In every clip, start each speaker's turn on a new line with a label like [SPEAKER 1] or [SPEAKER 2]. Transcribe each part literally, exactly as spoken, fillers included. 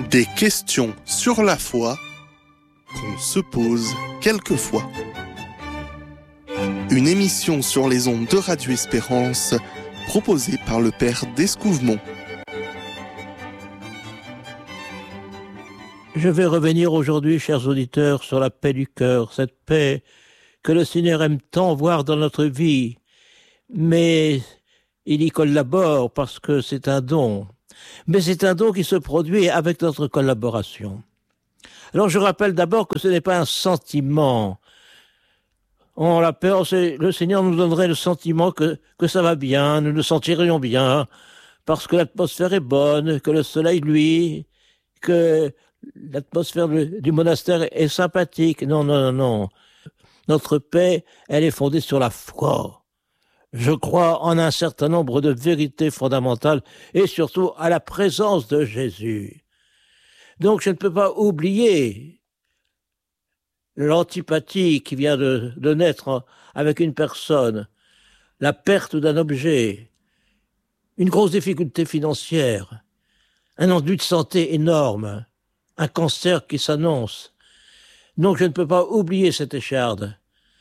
[SPEAKER 1] Des questions sur la foi qu'on se pose quelquefois. Une émission sur les ondes de Radio Espérance proposée par le Père d'Escouvemont.
[SPEAKER 2] Je vais revenir aujourd'hui, chers auditeurs, sur la paix du cœur, cette paix que le Seigneur aime tant voir dans notre vie, mais il y collabore parce que c'est un don. Mais c'est un don qui se produit avec notre collaboration. Alors je rappelle d'abord que ce n'est pas un sentiment. On l'a peur, c'est, le Seigneur nous donnerait le sentiment que, que ça va bien, nous nous sentirions bien, parce que l'atmosphère est bonne, que le soleil luit, que l'atmosphère du, du monastère est sympathique. Non, non, non, non. Notre paix, elle est fondée sur la foi. Je crois en un certain nombre de vérités fondamentales et surtout à la présence de Jésus. Donc je ne peux pas oublier l'antipathie qui vient de, de naître avec une personne, la perte d'un objet, une grosse difficulté financière, un enjeu de santé énorme, un cancer qui s'annonce. Donc je ne peux pas oublier cette écharde.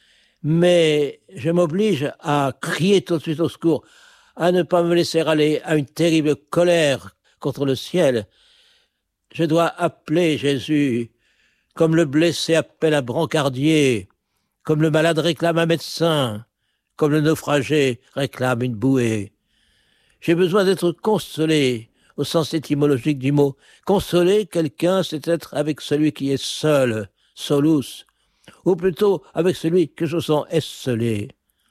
[SPEAKER 2] Mais je m'oblige à crier tout de suite au secours, à ne pas me laisser aller à une terrible colère contre le ciel. Je dois appeler Jésus, comme le blessé appelle un brancardier, comme le malade réclame un médecin, comme le naufragé réclame une bouée. J'ai besoin d'être consolé, au sens étymologique du mot. Consoler quelqu'un, c'est être avec celui qui est seul, solus, ou plutôt avec celui que je sens esselé.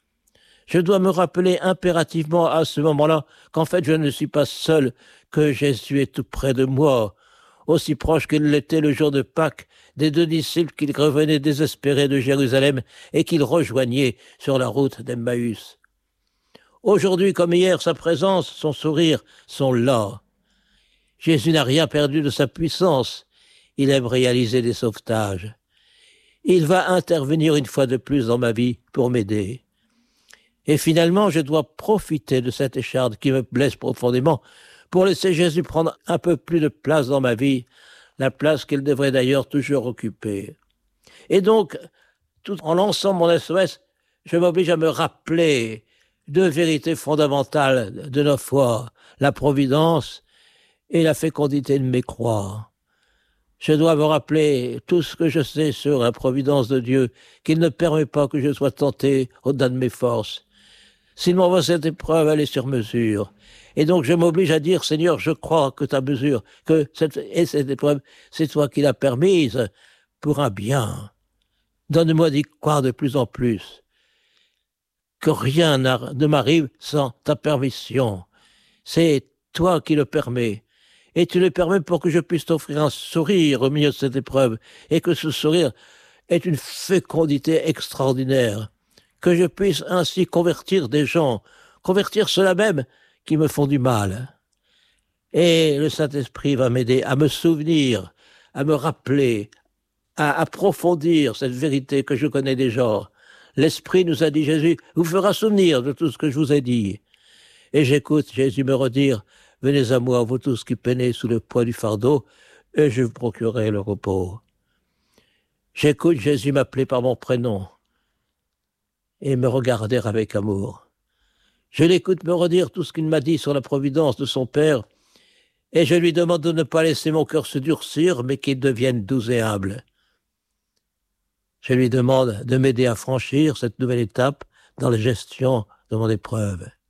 [SPEAKER 2] Je dois me rappeler impérativement à ce moment-là qu'en fait je ne suis pas seul, que Jésus est tout près de moi, aussi proche qu'il l'était le jour de Pâques, des deux disciples qui revenaient désespérés de Jérusalem et qu'il rejoignait sur la route d'Emmaüs. Aujourd'hui comme hier, sa présence, son sourire sont là. Jésus n'a rien perdu de sa puissance, il aime réaliser des sauvetages. Il va intervenir une fois de plus dans ma vie pour m'aider. Et finalement, je dois profiter de cette écharde qui me blesse profondément pour laisser Jésus prendre un peu plus de place dans ma vie, la place qu'il devrait d'ailleurs toujours occuper. Et donc, tout en lançant mon S O S, je m'oblige à me rappeler deux vérités fondamentales de nos foi, la providence et la fécondité de mes croix. Je dois me rappeler tout ce que je sais sur la providence de Dieu, qu'il ne permet pas que je sois tenté au-delà de mes forces. S'il m'envoie cette épreuve, elle est sur mesure. Et donc je m'oblige à dire, Seigneur, je crois que ta mesure, que cette, et cette épreuve, c'est toi qui l'as permise pour un bien. Donne-moi d'y croire de plus en plus. Que rien ne m'arrive sans ta permission. C'est toi qui le permets. Et tu le permets pour que je puisse t'offrir un sourire au milieu de cette épreuve, et que ce sourire ait une fécondité extraordinaire, que je puisse ainsi convertir des gens, convertir ceux-là même qui me font du mal. Et le Saint-Esprit va m'aider à me souvenir, à me rappeler, à approfondir cette vérité que je connais déjà. L'Esprit, nous a dit Jésus, vous fera souvenir de tout ce que je vous ai dit. Et j'écoute Jésus me redire, venez à moi, vous tous qui peinez sous le poids du fardeau, et je vous procurerai le repos. J'écoute Jésus m'appeler par mon prénom et me regarder avec amour. Je l'écoute me redire tout ce qu'il m'a dit sur la providence de son Père, et je lui demande de ne pas laisser mon cœur se durcir, mais qu'il devienne doux et humble. Je lui demande de m'aider à franchir cette nouvelle étape dans la gestion de mon épreuve.